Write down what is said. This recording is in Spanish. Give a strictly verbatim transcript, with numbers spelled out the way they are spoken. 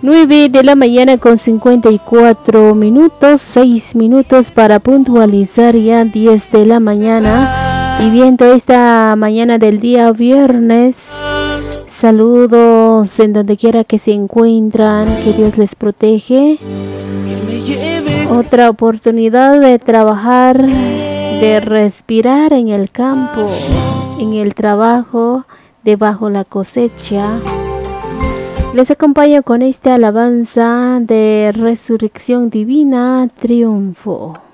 nueve de la mañana con cincuenta y cuatro minutos, seis minutos para puntualizar ya diez de la mañana. Y viendo esta mañana del día viernes, saludos en donde quiera que se encuentran, que Dios les protege. Otra oportunidad de trabajar, de respirar en el campo, en el trabajo, debajo la cosecha. Les acompaño con esta alabanza de Resurrección Divina, Triunfo.